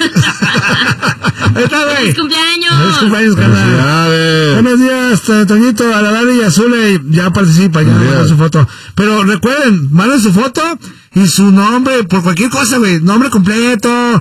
Ahí está, güey. ¡Feliz cumpleaños! ¡Feliz cumpleaños, carnal! Buenos días, Toñito, a la Dani y a Zule, ya participa, ya mandan su foto. Pero recuerden, manden su foto y su nombre, por cualquier cosa, güey, nombre completo,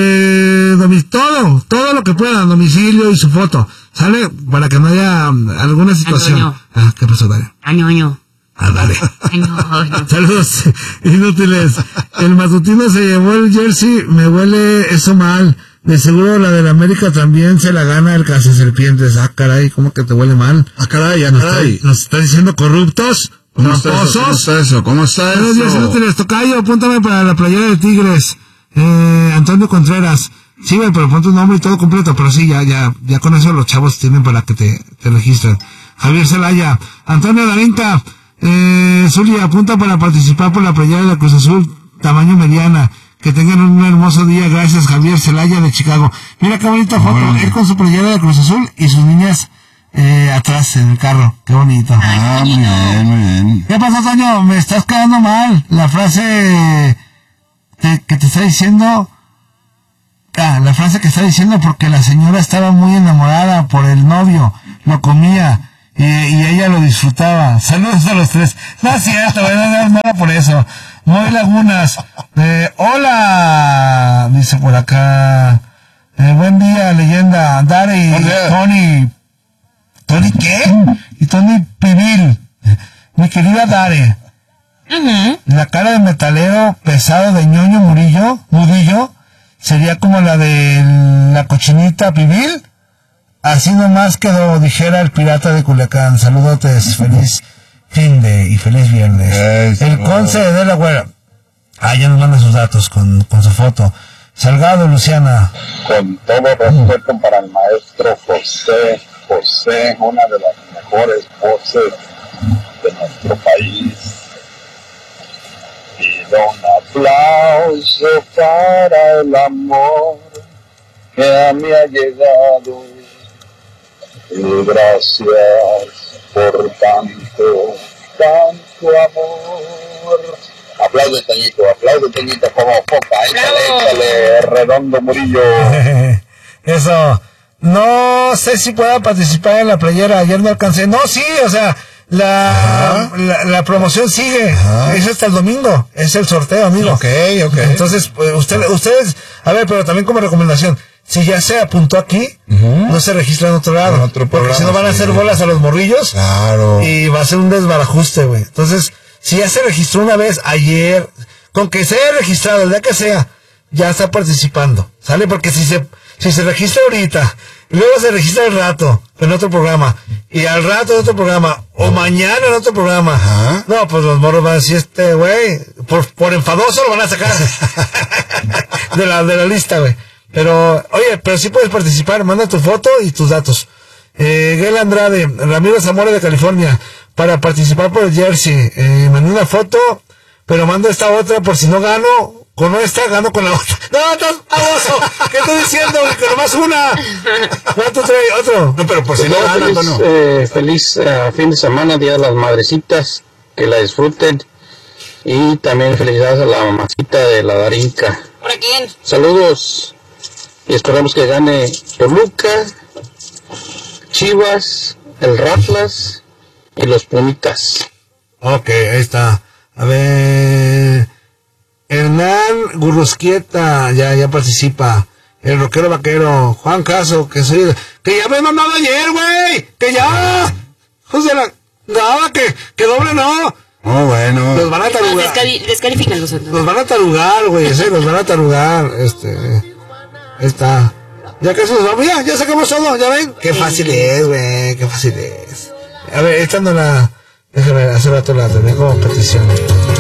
todo lo que puedan, domicilio y su foto, ¿sale? Para que no haya alguna situación. ¿Qué pasó, Dani? Añoño. Dale. Añoño. Saludos inútiles. El matutino se llevó el jersey, me huele eso mal. De seguro la del América también se la gana el Cazaserpientes. Caray, ¿cómo que te huele mal? Caray, nos está diciendo corruptos, tramposos. ¿Cómo está eso? Buenos días, inútiles. Tocayo, apúntame para la playera de Tigres. Antonio Contreras. Sí, güey, pero pon tu nombre y todo completo. Pero sí, ya con eso los chavos tienen para que te registren. Javier Zelaya. Antonio Darinka. Zulia, apunta para participar por la playera de la Cruz Azul, tamaño mediana. Que tengan un hermoso día. Gracias, Javier Zelaya de Chicago. Mira qué bonita foto. Él con su playera de Cruz Azul y sus niñas atrás en el carro. Qué bonito. Muy bien. ¿Qué pasó, Toño? Me estás quedando mal. La frase que te está diciendo... la frase que está diciendo porque la señora estaba muy enamorada por el novio. Lo comía. Y ella lo disfrutaba. Saludos a los tres. No es cierto, no era por eso. Moy Lagunas. Hola. Dice por acá. Buen día, leyenda. Dari, Tony. ¿Tony qué? Y Tony Pibil. Mi querida Dare. La cara de metalero pesado de ñoño Mudillo sería como la de la cochinita Pibil. Así nomás quedó, dijera el pirata de Culiacán. Saludotes, feliz fin de y feliz viernes. El Conce de Delaware. Ya nos manda sus datos con su foto. Salgado, Luciana. Con todo respeto para el maestro José, una de las mejores voces de nuestro país. Pido un aplauso para el amor que a mí ha llegado. Y gracias por tanto amor. Aplaude, Toñito, como foca. Échale, Redondo Murillo. Eso. No sé si pueda participar en la playera. Ayer no alcancé. No, sí, o sea, la promoción sigue. Es hasta el domingo. Es el sorteo, amigo. Ok. Entonces, ustedes, a ver, pero también como recomendación. Si ya se apuntó aquí, no se registra en otro lado. Porque si no van a hacer bolas a los morrillos. Claro. Y va a ser un desbarajuste, güey. Entonces, si ya se registró una vez ayer, con que se haya registrado el día que sea, ya está participando. ¿Sale? Porque si se registra ahorita, y luego se registra al rato en otro programa, y al rato en otro programa, o mañana en otro programa, no, pues los morros van a decir, güey, por enfadoso lo van a sacar de la lista, güey. Pero, oye, pero sí puedes participar, manda tu foto y tus datos. Gael Andrade, Ramiro Zamora de California, para participar por el jersey. Mandé una foto, pero mando esta otra por si no gano. Con esta gano con la otra. No, estás baboso. ¿Qué estoy diciendo? Que nomás una. ¿Cuánto trae? Otro. No, pero por si no gano, no. Feliz fin de semana, Día de las Madrecitas. Que la disfruten. Y también felicidades a la mamacita de la Darinka. ¿Por quién? Saludos. Y esperamos que gane Toluca, Chivas, el Ratlas y los Pumitas. Ok, ahí está. A ver. Hernán Gurrusquieta, ya participa. El rockero vaquero. Juan Caso, que ya me he mandado ayer, güey. Que ya. José, nada, que doble no. Oh, bueno. Los van a tarugar. Descalifícalos. Los van a tarugar, güey. Los van a tarugar. Está. Ya que eso nos vamos, ya sacamos todo, ya ven. Qué fácil es, güey, qué fácil es. A ver, esta no la... Déjame, hace rato la tengo petición.